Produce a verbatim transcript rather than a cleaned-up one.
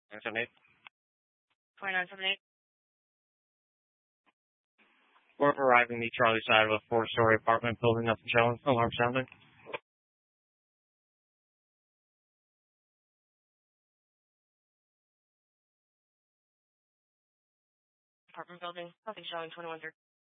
nine seven eight. twenty-nine seventy-eight. We're arriving the Charlie side of a four-story apartment building, nothing showing, alarm sounding. Apartment building, nothing showing, twenty-one thirty.